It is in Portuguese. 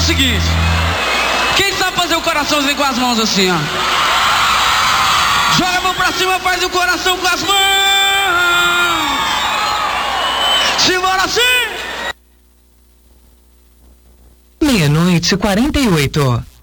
seguinte. Quem sabe fazer o coraçãozinho com as mãos assim, ó? Joga a mão pra cima, faz o coração com as mãos. Simbora assim. 00:48.